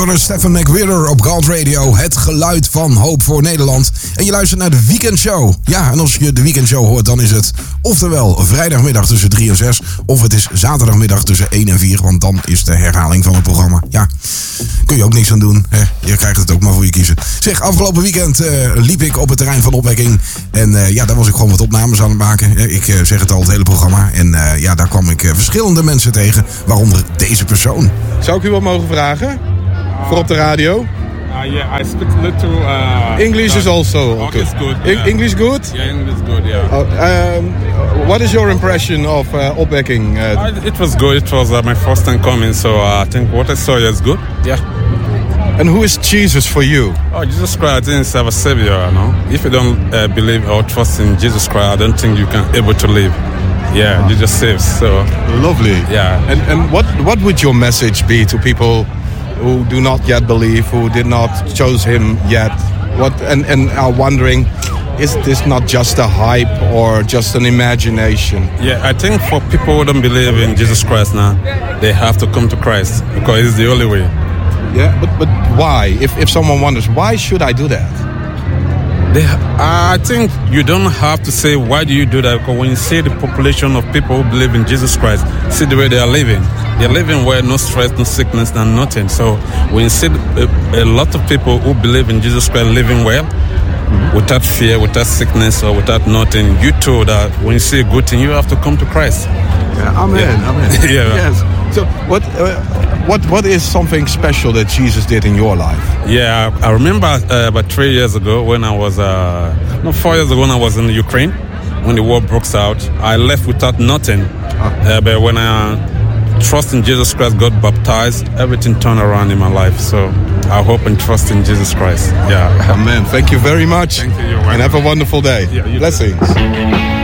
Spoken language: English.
Joris Stefan McWhirter op Gold Radio. Het geluid van hoop voor Nederland. En je luistert naar de Weekendshow. Ja, en als je de Weekendshow hoort, dan is het oftewel vrijdagmiddag tussen 3 en 6. Of het is zaterdagmiddag tussen 1 en 4. Want dan is de herhaling van het programma. Ja, kun je ook niks aan doen. Hè? Je krijgt het ook maar voor je kiezen. Zeg, afgelopen weekend liep ik op het terrein van Opwekking. En daar was ik gewoon wat opnames aan het maken. Ik zeg het al, het hele programma. En daar kwam ik verschillende mensen tegen. Waaronder deze persoon. Zou ik u wat mogen vragen? Voor op de radio? Yeah, I speak little. English is also okay, it's good. Yeah. English good? Yeah, English good. Yeah. What is your impression of Opwekking? It was good. It was my first time coming, so I think what I saw is good. Yeah. And who is Jesus for you? Oh, Jesus Christ is our Savior. No, if you don't believe or trust in Jesus Christ, I don't think you can able to live. Yeah, Jesus saves. So lovely. Yeah. And what would your message be to people who do not yet believe, who did not choose him yet, and are wondering, is this not just a hype or just an imagination? Yeah, I think for people who don't believe in Jesus Christ now, they have to come to Christ because it's the only way. Yeah, but why? If someone wonders, why should I do that? I think you don't have to say why do you do that, because when you see the population of people who believe in Jesus Christ, see the way they are living. They're living where no stress, no sickness, and nothing. So when you see a lot of people who believe in Jesus Christ living well, without fear, without sickness, or without nothing, you too that when you see a good thing, you have to come to Christ. Yeah, amen, yeah. Amen. Yeah. Yes. So what is something special that Jesus did in your life? Yeah, I remember about 3 years ago when I was, 4 years ago when I was in Ukraine, when the war broke out. I left without nothing. But when I trust in Jesus Christ, got baptized, everything turned around in my life. So I hope and trust in Jesus Christ. Yeah. Amen. Thank you very much. Thank you. And have a wonderful day. Yeah, Blessings.